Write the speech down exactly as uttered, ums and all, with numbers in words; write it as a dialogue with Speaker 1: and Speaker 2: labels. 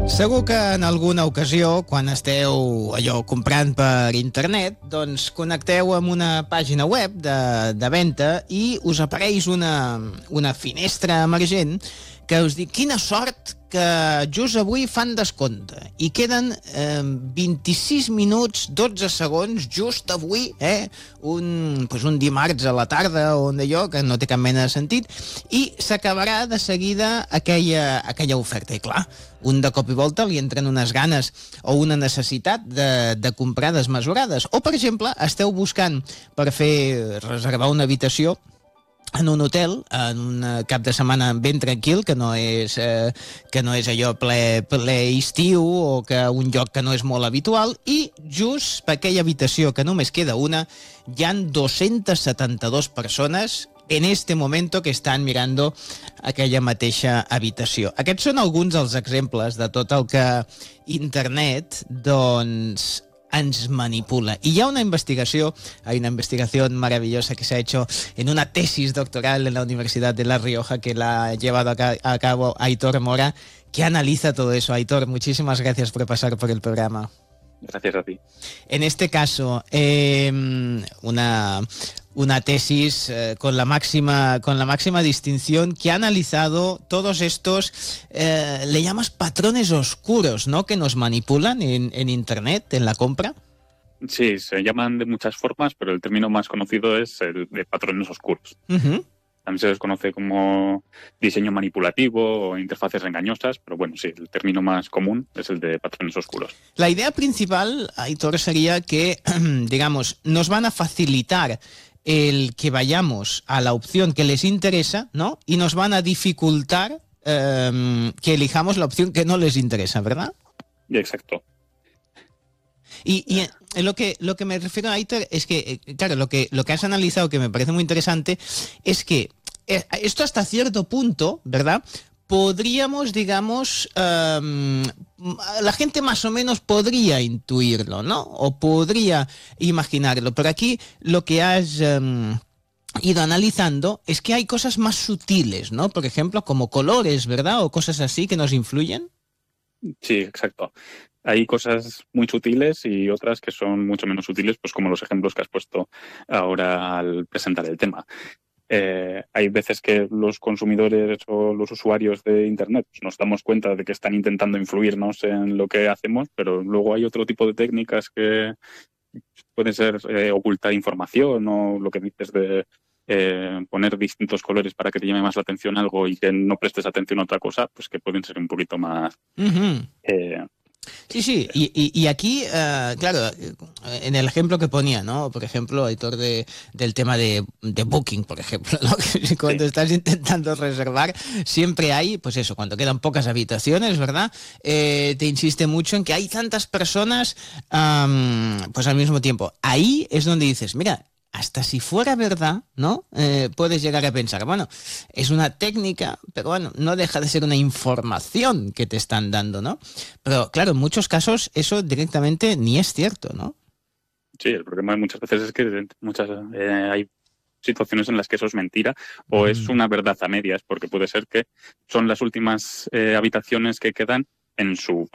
Speaker 1: Segur que en alguna ocasió, quan esteu allò comprant per internet, doncs connecteu amb una pàgina web de, de venda i us apareix una, una finestra emergent que us diu quina sort que just avui fan descompte i queden eh, vint-i-sis minuts, dotze segons just avui, eh, un, pues un dimarts a la tarda o d'allò que no té cap mena de sentit, i s'acabarà de seguida aquella, aquella oferta. I clar, un de cop i volta li entren unes ganes o una necessitat de, de comprar desmesurades. O, per exemple, esteu buscant per fer reservar una habitació en un hotel, en un cap de setmana ben tranquil, que no és, eh, que no és allò ple, ple estiu o que un lloc que no és molt habitual, i just per aquella habitació que només queda una, hi han dos-centes setanta-dues persones en este momento que estan mirando aquella mateixa habitació. Aquests són alguns dels exemples de tot el que internet, doncs, ens manipula. Y ya una investigación, hay una investigación maravillosa que se ha hecho en una tesis doctoral en la Universidad de La Rioja que la ha llevado a cabo Aitor Mora, que analiza todo eso. Aitor, muchísimas gracias por pasar por el programa.
Speaker 2: Gracias a ti.
Speaker 1: En este caso, eh, una, una tesis eh, con, la máxima, con la máxima distinción que ha analizado todos estos, eh, le llamas patrones oscuros, ¿no?, que nos manipulan en, en Internet, en la compra.
Speaker 2: Sí, se llaman de muchas formas, pero el término más conocido es el de patrones oscuros.
Speaker 1: Uh-huh.
Speaker 2: También se les conoce como diseño manipulativo o interfaces engañosas, pero bueno, sí, el término más común es el de patrones oscuros.
Speaker 1: La idea principal, Aitor, sería que, digamos, nos van a facilitar el que vayamos a la opción que les interesa, ¿no? Y nos van a dificultar eh, que elijamos la opción que no les interesa, ¿verdad?
Speaker 2: Exacto.
Speaker 1: Y, y lo que lo que me refiero a Aitor es que, claro, lo que lo que has analizado, que me parece muy interesante, es que esto hasta cierto punto, ¿verdad?, podríamos, digamos, um, la gente más o menos podría intuirlo, ¿no? O podría imaginarlo. Pero aquí lo que has um, ido analizando es que hay cosas más sutiles, ¿no? Por ejemplo, como colores, ¿verdad? O cosas así que nos influyen.
Speaker 2: Sí, exacto. Hay cosas muy sutiles y otras que son mucho menos sutiles, pues como los ejemplos que has puesto ahora al presentar el tema. Eh, hay veces que los consumidores o los usuarios de Internet pues, nos damos cuenta de que están intentando influirnos en lo que hacemos, pero luego hay otro tipo de técnicas que pueden ser eh, ocultar información o lo que dices de eh, poner distintos colores para que te llame más la atención algo y que no prestes atención a otra cosa, pues que pueden ser un poquito más...
Speaker 1: Uh-huh.
Speaker 2: eh,
Speaker 1: Sí, sí, y, y, y aquí, uh, claro, en el ejemplo que ponía, ¿no? Por ejemplo, Aitor, de, del tema de, de Booking, por ejemplo, ¿no? Cuando sí. estás intentando reservar, siempre hay, pues eso, cuando quedan pocas habitaciones, ¿verdad? Eh, te insiste mucho en que hay tantas personas, um, pues al mismo tiempo. Ahí es donde dices, mira, hasta si fuera verdad, ¿no? Eh, puedes llegar a pensar, bueno, es una técnica, pero bueno, no deja de ser una información que te están dando, ¿no? Pero claro, en muchos casos eso directamente ni es cierto, ¿no?
Speaker 2: Sí, el problema muchas veces es que muchas eh, hay situaciones en las que eso es mentira o mm. es una verdad a medias, porque puede ser que son las últimas eh, habitaciones que quedan en su